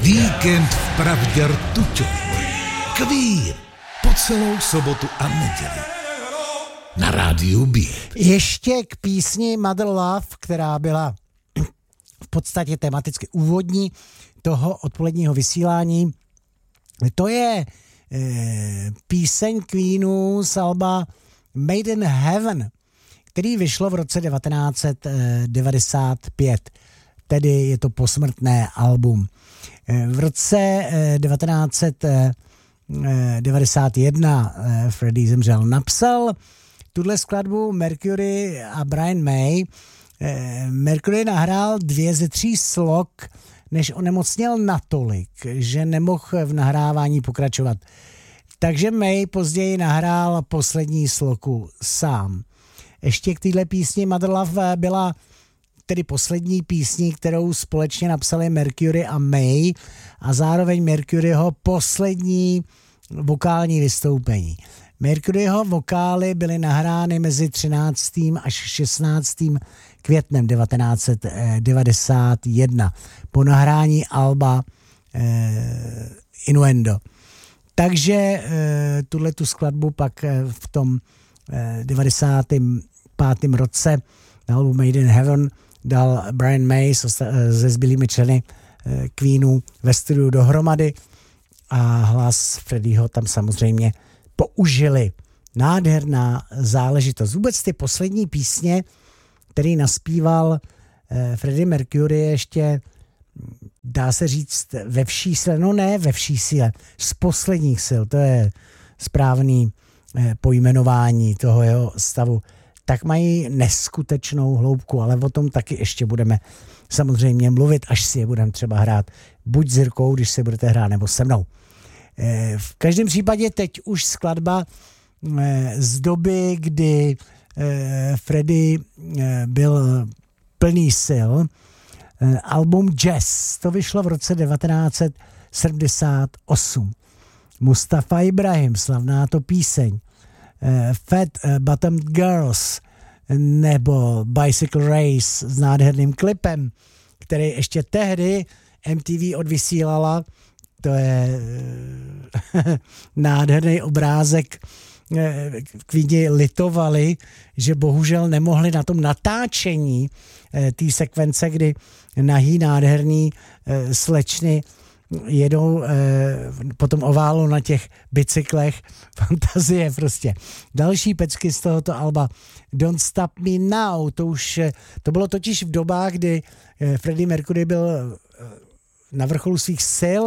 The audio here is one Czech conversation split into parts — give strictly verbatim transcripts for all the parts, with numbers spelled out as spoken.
Víkend v pravdě rtuťový. Kvír po celou sobotu a neděli. Na rádiu B. Ještě k písni Mother Love, která byla v podstatě tematicky úvodní toho odpoledního vysílání. To je e, píseň Queenů z alba Made in Heaven, který vyšlo v roce devatenáct set devadesát pět. Tedy je to posmrtné album. E, v roce e, devatenáct set devadesát jedna e, Freddie zemřel. Napsal tuhle skladbu Mercury a Brian May. E, Mercury nahrál dvě ze tří slok, než onemocněl natolik, že nemohl v nahrávání pokračovat. Takže May později nahrál poslední sloku sám. Ještě k téhle písni Mother Love byla tedy poslední písní, kterou společně napsali Mercury a May a zároveň Mercuryho poslední vokální vystoupení. Mercuryho vokály byly nahrány mezi třináctým až šestnáctým květnem devatenáct set devadesát jedna po nahrání alba eh, Innuendo. Takže eh, tuhle tu skladbu pak eh, v tom eh, devadesátém pátém roce na albu Made in Heaven dal Brian May se zbylými členy eh, Queenů ve studiu dohromady a hlas Freddieho tam samozřejmě použili. Nádherná záležitost. Vůbec ty poslední písně, který naspíval eh, Freddie Mercury, ještě dá se říct ve vší síle, no ne ve vší síle, z posledních sil, to je správný eh, pojmenování toho jeho stavu, tak mají neskutečnou hloubku, ale o tom taky ještě budeme samozřejmě mluvit, až si je budeme třeba hrát buď s Jirkou, když se budete hrát, nebo se mnou. Eh, v každém případě teď už skladba eh, z doby, kdy eh, Freddie eh, byl plný sil, album Jazz, to vyšlo v roce devatenáct set sedmdesát osm. Mustafa Ibrahim, slavná to píseň, Fat Bottomed Girls nebo Bicycle Race s nádherným klipem, který ještě tehdy M T V odvysílala. To je nádherný obrázek. Queeni litovali, že bohužel nemohli na tom natáčení té sekvence, kdy nahý nádherný slečny jedou po tom oválu na těch bicyklech. Fantazie prostě. Další pecky z tohoto alba Don't Stop Me Now, to už, to bylo totiž v dobách, kdy Freddie Mercury byl na vrcholu svých sil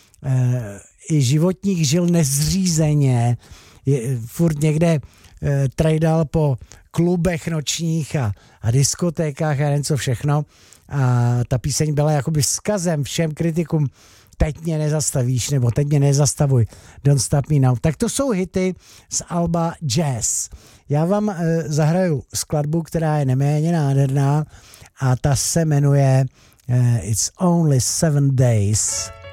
i životních, žil nezřízeně, je, furt někde e, trejdal po klubech nočních a, a diskotékách a nevím co všechno. A ta píseň byla jakoby vzkazem všem kritikům, teď mě nezastavíš, nebo teď mě nezastavuj, Don't Stop Me Now. Tak to jsou hity z alba Jazz. Já vám e, zahraju skladbu, která je neméně nádherná a ta se jmenuje e, It's Only Seven Days.